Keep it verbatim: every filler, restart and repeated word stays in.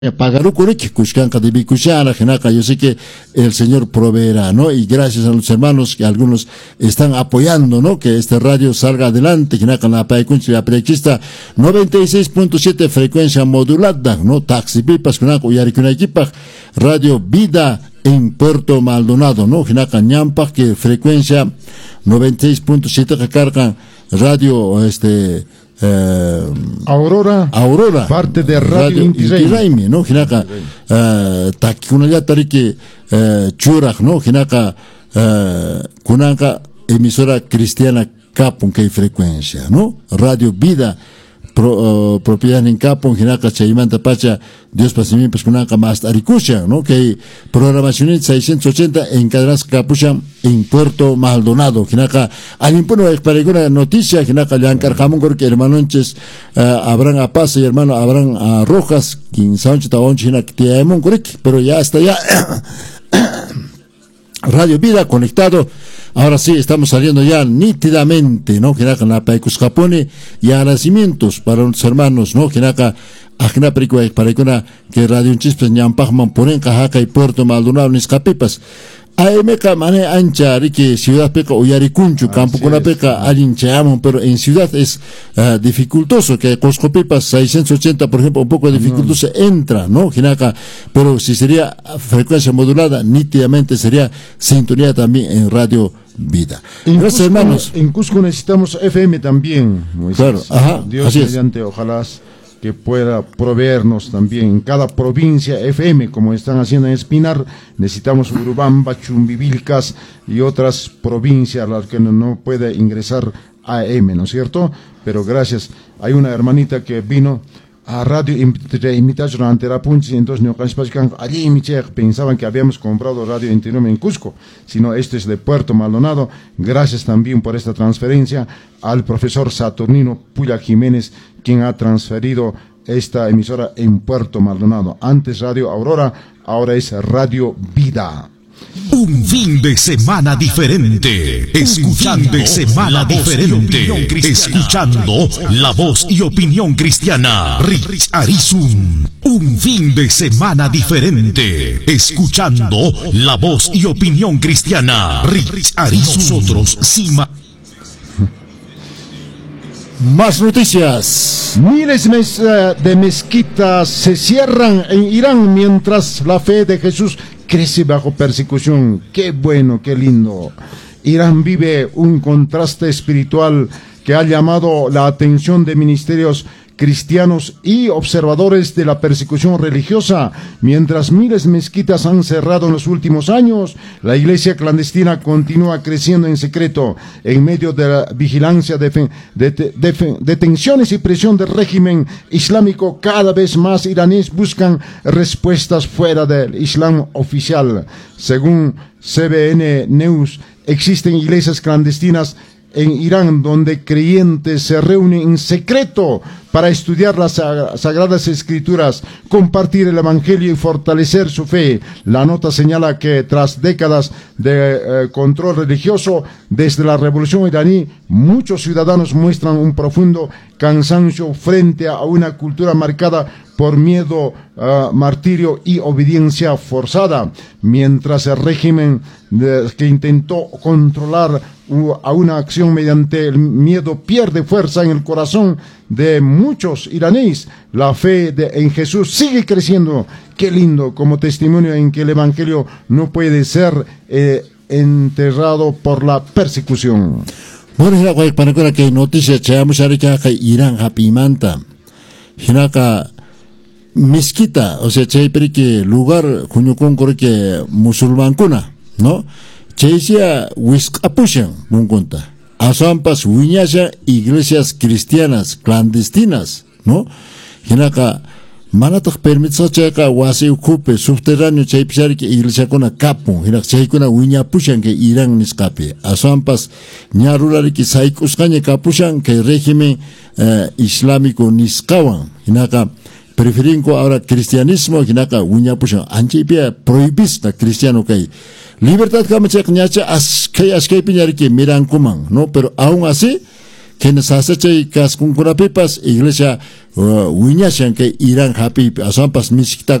Pagaru Kuriki, Kushkanka de Bikushana, Genaka, yo sé que el Señor proveerá, ¿no? Y gracias a los hermanos que algunos están apoyando, ¿no? Que este radio salga adelante, Genaka, la Paicunchi, la Prequista, noventa y seis punto siete frecuencia modulada, ¿no? Taxi Pipas, Genaka, Uyarikuna Equipa, Radio Vida en Puerto Maldonado, ¿no? Genaka, Ñampa, que frecuencia noventa y seis punto siete que cargan radio, este, Eh, Aurora, Aurora, parte de Radio Inti Raymi, ¿no? Hinaka, taki kunaya tariki churaj, ¿no? Hinaka, kunaka emisora cristiana Capon que hay frecuencia, ¿no? Radio Vida, pro, uh, propiedad en Capon, Hinaka, Chaimanta Pacha, Dios Pasimín, pues kunaka más arikusha, ¿no? Que hay programación seiscientos ochenta en Cadras Capucha en Puerto Maldonado, Hinaka, al impuno para alguna noticia, Hinaka, Yankar Jamón, que hermanonches, uh, Abraham Apaz y hermano Abraham uh, Rojas, quien Sánchez Taonchi, Hinaka, Tiamon, pero ya está ya. Radio Vida conectado. Ahora sí, estamos saliendo ya nítidamente, ¿no? Genaka na Paicus Japone y agradecimientos para los hermanos, ¿no? Genaka ajna pericua para que Radio Chispas Ñampajman ponen Cajaca y Puerto Maldonado Niscapipas. Aemeca mane ancha rique ciudad peca uyaricunchu campo con la peca alincheamon, pero en ciudad es uh, dificultoso que Coscopipas seiscientos ochenta por ejemplo un poco dificultoso no. Entra, ¿no? Ginaca, pero si sería frecuencia modulada nítidamente sería sintonía también en Radio Vida. En Gracias, Cusco, hermanos. En Cusco necesitamos F M también, Moisés. Claro, ajá, Dios así mediante, es. Ojalá que pueda proveernos también en cada provincia F M, como están haciendo en Espinar. Necesitamos Urubamba, Chumbivilcas y otras provincias a las que no, no puede ingresar A M, ¿no es cierto? Pero gracias, hay una hermanita que vino a Radio Imitación ante la Punchi, entonces allí pensaban que habíamos comprado Radio Interior en Cusco, sino este es de Puerto Maldonado. Gracias también por esta transferencia al profesor Saturnino Puya Jiménez, quien ha transferido esta emisora en Puerto Maldonado. Antes Radio Aurora, ahora es Radio Vida. Un fin de semana diferente, escuchando de semana diferente, escuchando la voz y opinión cristiana. Rich Arizun. Un fin de semana diferente, escuchando la voz y opinión cristiana. Rich Arizun. Nosotros, Sima. Más noticias. Miles de mezquitas se cierran en Irán mientras la fe de Jesús crece bajo persecución. Qué bueno, qué lindo. Irán vive un contraste espiritual que ha llamado la atención de ministerios cristianos y observadores de la persecución religiosa. Mientras miles de mezquitas han cerrado en los últimos años, la iglesia clandestina continúa creciendo en secreto en medio de la vigilancia, de, de, de, detenciones y presión del régimen islámico. Cada vez más iraníes buscan respuestas fuera del Islam oficial. Según C B N News, existen iglesias clandestinas en Irán donde creyentes se reúnen en secreto para estudiar las Sagradas Escrituras, compartir el Evangelio y fortalecer su fe. La nota señala que tras décadas de eh, control religioso desde la Revolución iraní, muchos ciudadanos muestran un profundo cansancio frente a una cultura marcada por miedo, uh, martirio y obediencia forzada, mientras el régimen de, que intentó controlar uh, a una acción mediante el miedo pierde fuerza en el corazón de muchos iraníes. La fe de, en Jesús sigue creciendo. Qué lindo, como testimonio en que el Evangelio no puede ser eh, enterrado por la persecución. Bueno, para que noticia que Irán Japimanta, Hinaka Mezquita, o sea, chay que lugar kunyukon que musulmán kuna, ¿no? Chaysia wiskapushan mungunta. Asampas wiñasha iglesias cristianas clandestinas, ¿no? Hinaka manatak permitsa chayka wasi ukupe subterráneo chay pisar que iglesia kuna kapun, hinak chay kuna wiña pushan que Irán niscape. Asampas ñarulari que saikuscaña kapushan que régimen eh, islámico niscawan, hinaka preferinco ahora cristianismo que naca uña pusha anchipia prohibis la cristiano que libertad kama chek ñacha as que as que piñar que miran kuman, no, pero aún así quienes hace kas kunkurapipas iglesia uh, wiñashan que irán hapi asampas miskita